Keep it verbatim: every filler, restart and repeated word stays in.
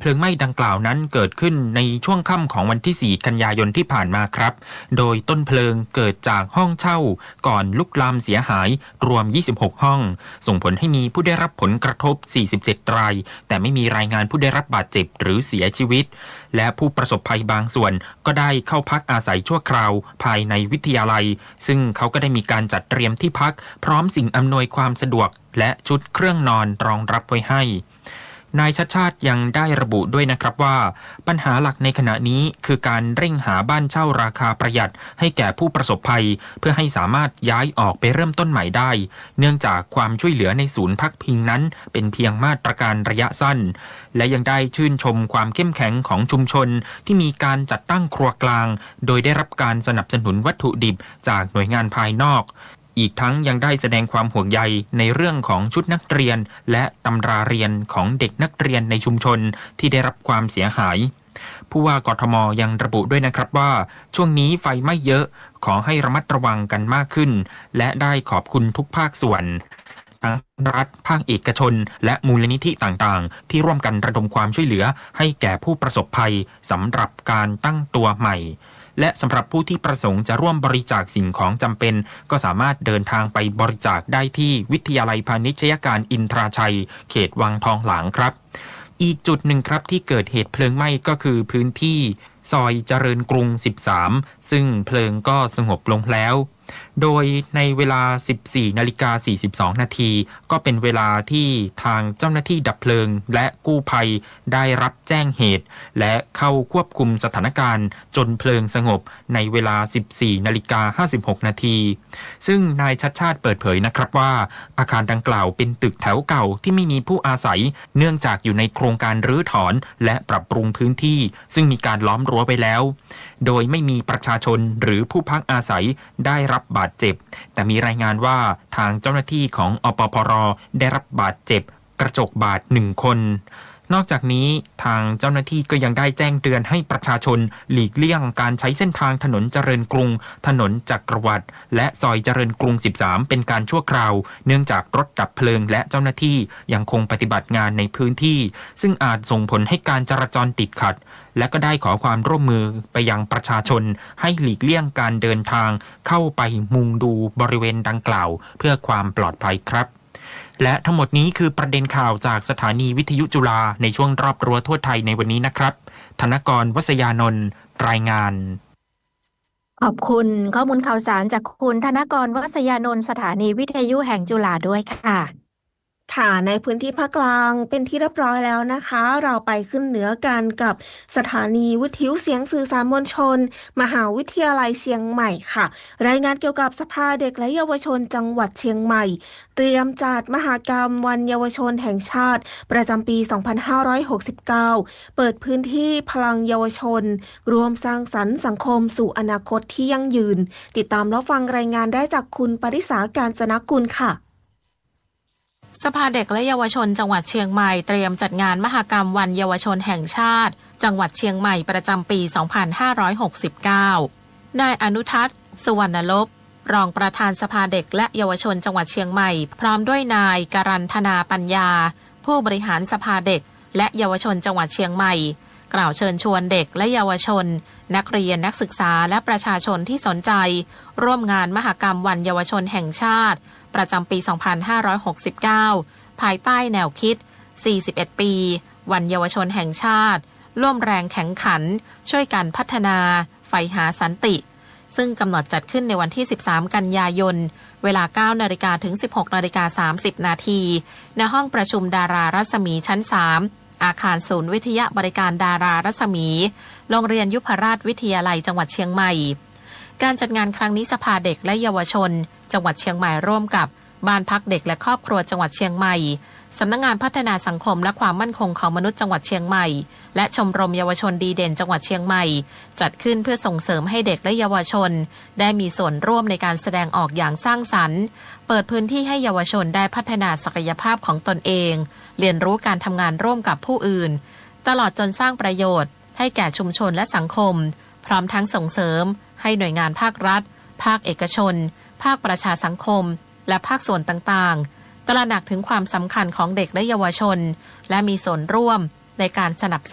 เพลิงไหม้ดังกล่าวนั้นเกิดขึ้นในช่วงค่ำของวันที่สี่กันยายนที่ผ่านมาครับโดยต้นเพลิงเกิดจากห้องเช่าก่อนลุกลามเสียหายรวมยี่สิบหกห้องส่งผลให้มีผู้ได้รับผลกระทบสี่สิบเจ็ดรายแต่ไม่มีรายงานผู้ได้รับบาดเจ็บหรือเสียชีวิตและผู้ประสบภัยบางส่วนก็ได้เข้าพักอาศัยชั่วคราวภายในวิทยาลัยซึ่งเขาก็ได้มีการจัดเตรียมที่พักพร้อมสิ่งอำนวยความสะดวกและชุดเครื่องนอนรองรับไว้ให้นายชัดชาติยังได้ระบุด้วยนะครับว่าปัญหาหลักในขณะนี้คือการเร่งหาบ้านเช่าราคาประหยัดให้แก่ผู้ประสบภัยเพื่อให้สามารถย้ายออกไปเริ่มต้นใหม่ได้เนื่องจากความช่วยเหลือในศูนย์พักพิงนั้นเป็นเพียงมาตรการระยะสั้นและยังได้ชื่นชมความเข้มแข็งของชุมชนที่มีการจัดตั้งครัวกลางโดยได้รับการสนับสนุนวัตถุดิบจากหน่วยงานภายนอกอีกทั้งยังได้แสดงความห่วงใยในเรื่องของชุดนักเรียนและตำราเรียนของเด็กนักเรียนในชุมชนที่ได้รับความเสียหายผู้ว่ากทม.ยังระบุด้วยนะครับว่าช่วงนี้ไฟไหม้เยอะขอให้ระมัดระวังกันมากขึ้นและได้ขอบคุณทุกภาคส่วนทั้งรัฐภาคเอกชนและมูลนิธิต่างๆที่ร่วมกันระดมความช่วยเหลือให้แก่ผู้ประสบภัยสำหรับการตั้งตัวใหม่และสำหรับผู้ที่ประสงค์จะร่วมบริจาคสิ่งของจำเป็นก็สามารถเดินทางไปบริจาคได้ที่วิทยาลัยพาณิชยการอินทราชัยเขตวังทองหลางครับอีกจุดหนึ่งครับที่เกิดเหตุเพลิงไหม้ก็คือพื้นที่ซอยเจริญกรุงสิบสามซึ่งเพลิงก็สงบลงแล้วโดยในเวลา สิบสี่นาฬิกาสี่สิบสองนาทีก็เป็นเวลาที่ทางเจ้าหน้าที่ดับเพลิงและกู้ภัยได้รับแจ้งเหตุและเข้าควบคุมสถานการณ์จนเพลิงสงบในเวลา สิบสี่นาฬิกาห้าสิบหกนาทีซึ่งนายชัดชาติเปิดเผยนะครับว่าอาคารดังกล่าวเป็นตึกแถวเก่าที่ไม่มีผู้อาศัยเนื่องจากอยู่ในโครงการรื้อถอนและปรับปรุงพื้นที่ซึ่งมีการล้อมรั้วไว้แล้วโดยไม่มีประชาชนหรือผู้พักอาศัยได้รับบาดเจ็บแต่มีรายงานว่าทางเจ้าหน้าที่ของอปพร.ได้รับบาดเจ็บกระจกบาดหนึ่งคนนอกจากนี้ทางเจ้าหน้าที่ก็ยังได้แจ้งเตือนให้ประชาชนหลีกเลี่ยงการใช้เส้นทางถนนเจริญกรุงถนนจักรวรรดิและซอยเจริญกรุงสิบสามเป็นการชั่วคราวเนื่องจากรถดับเพลิงและเจ้าหน้าที่ยังคงปฏิบัติงานในพื้นที่ซึ่งอาจส่งผลให้การจราจรติดขัดและก็ได้ขอความร่วมมือไปยังประชาชนให้หลีกเลี่ยงการเดินทางเข้าไปมุงดูบริเวณดังกล่าวเพื่อความปลอดภัยครับและทั้งหมดนี้คือประเด็นข่าวจากสถานีวิทยุจุฬาในช่วงรอบรั้วทั่วไทยในวันนี้นะครับธนกร วษยานนท์รายงานขอบคุณข้อมูลข่าวสารจากคุณธนกร วษยานนท์สถานีวิทยุแห่งจุฬาด้วยค่ะค่ะในพื้นที่ภาคกลางเป็นที่เรียบร้อยแล้วนะคะเราไปขึ้นเหนือกันกับสถานีวิทยุเสียงสื่อสารมวลชนมหาวิทยาลัยเชียงใหม่ค่ะรายงานเกี่ยวกับสภาเด็กและเยาวชนจังหวัดเชียงใหม่เตรียมจัดมหกรรมวันเยาวชนแห่งชาติประจำปี สองพันห้าร้อยหกสิบเก้า เปิดพื้นที่พลังเยาวชนรวมสร้างสรรค์สังคมสู่อนาคตที่ยั่งยืนติดตามรับฟังรายงานได้จากคุณปริษา กาญจนกุลค่ะสภาเด็กและเยาวชนจังหวัดเชียงใหม่เตรียมจัดงานมหกรรมวันเยาวชนแห่งชาติจังหวัดเชียงใหม่ประจำปี สองพันห้าร้อยหกสิบเก้า นายอนุทัศน์ สุวรรณลบรองประธานสภาเด็กและเยาวชนจังหวัดเชียงใหม่พร้อมด้วยนายการันธนาปัญญาผู้บริหารสภาเด็กและเยาวชนจังหวัดเชียงใหม่กล่าวเชิญชวนเด็กและเยาวชนนักเรียนนักศึกษาและประชาชนที่สนใจร่วมงานมหกรรมวันเยาวชนแห่งชาติประจำปี สองพันห้าร้อยหกสิบเก้า ภายใต้แนวคิด สี่สิบเอ็ด ปี วันเยาวชนแห่งชาติร่วมแรงแข็งขันช่วยกันพัฒนาใฝ่หาสันติซึ่งกำหนดจัดขึ้นในวันที่ สิบสาม กันยายน เวลา เก้านาฬิกา ถึง สิบหกนาฬิกาสามสิบนาทีณห้องประชุมดารารัศมีชั้น สาม อาคารศูนย์วิทยาบริการดารารัศมีโรงเรียนยุพราชวิทยาลัยจังหวัดเชียงใหม่การจัดงานครั้งนี้สภาเด็กและเยาวชนจังหวัดเชียงใหม่ร่วมกับบ้านพักเด็กและครอบครัวจังหวัดเชียงใหม่สำนักงานพัฒนาสังคมและความมั่นคงของมนุษย์จังหวัดเชียงใหม่และชมรมเยาวชนดีเด่นจังหวัดเชียงใหม่จัดขึ้นเพื่อส่งเสริมให้เด็กและเยาวชนได้มีส่วนร่วมในการแสดงออกอย่างสร้างสรรค์เปิดพื้นที่ให้เยาวชนได้พัฒนาศักยภาพของตนเองเรียนรู้การทำงานร่วมกับผู้อื่นตลอดจนสร้างประโยชน์ให้แก่ชุมชนและสังคมพร้อมทั้งส่งเสริมให้หน่วยงานภาครัฐภาคเอกชนภาคประชาสังคมและภาคส่วนต่างๆตระหนักถึงความสำคัญของเด็กและเยาวชนและมีส่วนร่วมในการสนับส